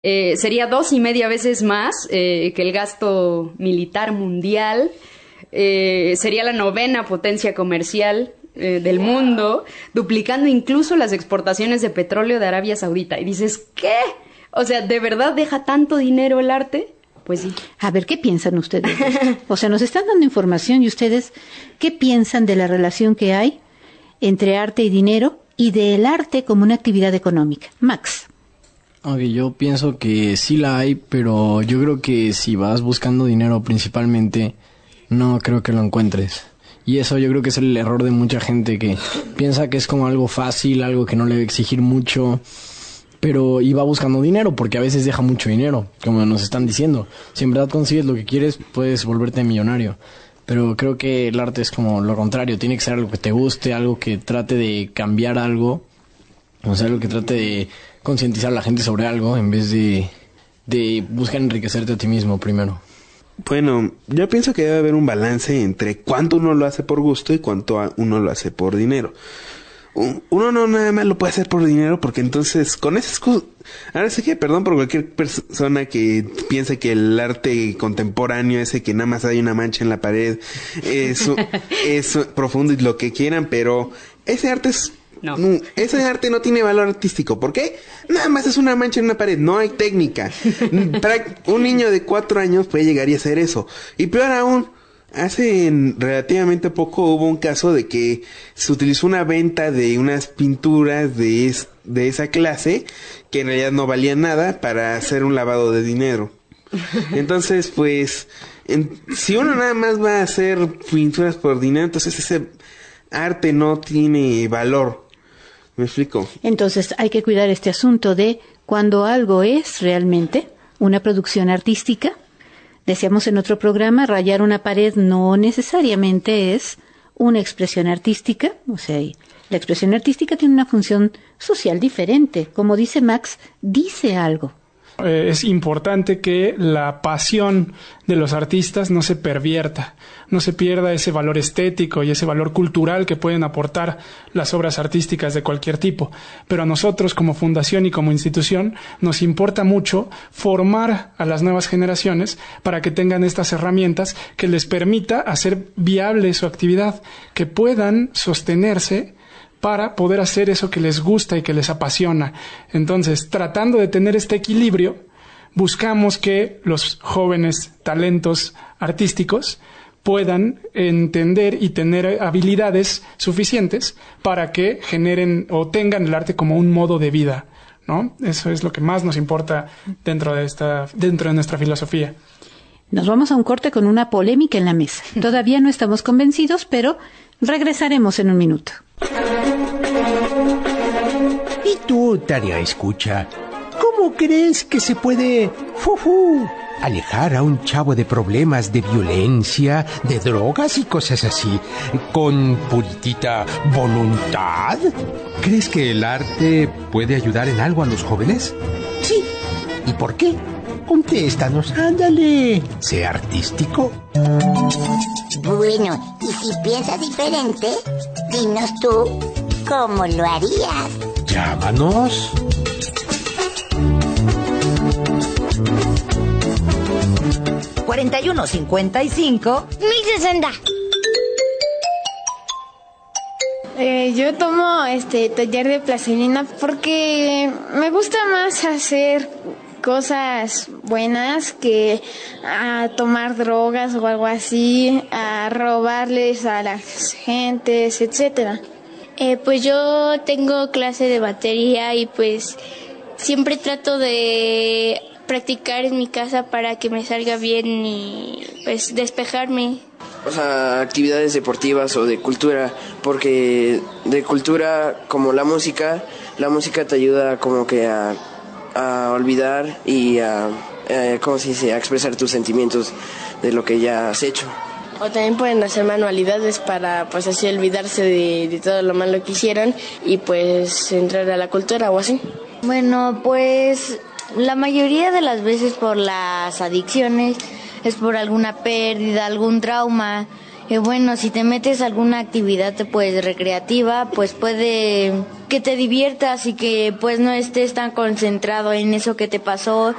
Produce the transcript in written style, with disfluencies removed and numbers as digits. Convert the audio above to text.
Sería 2.5 veces más que el gasto militar mundial. Sería la 9ª potencia comercial del mundo, duplicando incluso las exportaciones de petróleo de Arabia Saudita. Y dices, ¿qué? O sea, ¿de verdad deja tanto dinero el arte? Pues sí. A ver, ¿qué piensan ustedes? O sea, nos están dando información y ustedes, ¿qué piensan de la relación que hay entre arte y dinero y del arte como una actividad económica? Max. Okay, yo pienso que sí la hay, pero yo creo que si vas buscando dinero principalmente, no creo que lo encuentres. Y eso yo creo que es el error de mucha gente que piensa que es como algo fácil, algo que no le debe exigir mucho, pero iba buscando dinero, porque a veces deja mucho dinero, como nos están diciendo. Si en verdad consigues lo que quieres, puedes volverte millonario. Pero creo que el arte es como lo contrario, tiene que ser algo que te guste, algo que trate de cambiar algo, o sea, algo que trate de concientizar a la gente sobre algo, en vez de buscar enriquecerte a ti mismo primero. Bueno, yo pienso que debe haber un balance entre cuánto uno lo hace por gusto y cuánto uno lo hace por dinero. Uno no nada más lo puede hacer por dinero, porque entonces con esas cosas, ahora sí que perdón por cualquier persona que piensa que el arte contemporáneo, ese que nada más hay una mancha en la pared, es profundo y lo que quieran, pero ese arte es no. Ese arte no tiene valor artístico. ¿Por qué? Nada más es una mancha en una pared, no hay técnica. Un niño de 4 años puede llegar y hacer eso. Y peor aún, hace relativamente poco hubo un caso de que se utilizó una venta de unas pinturas de esa clase que en realidad no valían nada para hacer un lavado de dinero. Entonces, pues, si uno nada más va a hacer pinturas por dinero, entonces ese arte no tiene valor. ¿Me explico? Entonces hay que cuidar este asunto de cuando algo es realmente una producción artística. Decíamos en otro programa, rayar una pared no necesariamente es una expresión artística. O sea, la expresión artística tiene una función social diferente. Como dice Max, dice algo. Es importante que la pasión de los artistas no se pervierta, no se pierda ese valor estético y ese valor cultural que pueden aportar las obras artísticas de cualquier tipo. Pero a nosotros como fundación y como institución nos importa mucho formar a las nuevas generaciones para que tengan estas herramientas que les permita hacer viable su actividad, que puedan sostenerse para poder hacer eso que les gusta y que les apasiona. Entonces, tratando de tener este equilibrio, buscamos que los jóvenes talentos artísticos puedan entender y tener habilidades suficientes para que generen o tengan el arte como un modo de vida, ¿no? Eso es lo que más nos importa dentro de nuestra filosofía. Nos vamos a un corte con una polémica en la mesa. Todavía no estamos convencidos, pero regresaremos en un minuto. ¿Y tú, Tarea Escucha? ¿Cómo crees que se puede alejar a un chavo de problemas de violencia, de drogas y cosas así, con puritita voluntad? ¿Crees que el arte puede ayudar en algo a los jóvenes? Sí. ¿Y por qué? Contéstanos, ándale. Sé artístico. Bueno, y si piensas diferente, dinos tú cómo lo harías. Llámanos. $41.55 1060. Yo tomo taller de plastilina porque me gusta más hacer cosas buenas que a tomar drogas o algo así, a robarles a las gentes, etcétera. Pues yo tengo clase de batería y pues siempre trato de practicar en mi casa para que me salga bien y pues despejarme. O sea, actividades deportivas o de cultura, porque de cultura como la música te ayuda como que a olvidar y a expresar tus sentimientos de lo que ya has hecho. O también pueden hacer manualidades para pues así olvidarse de todo lo malo que hicieron y pues entrar a la cultura o así. Bueno, pues la mayoría de las veces por las adicciones es por alguna pérdida, algún trauma. Bueno, si te metes a alguna actividad pues recreativa, pues puede que te diviertas y que pues no estés tan concentrado en eso que te pasó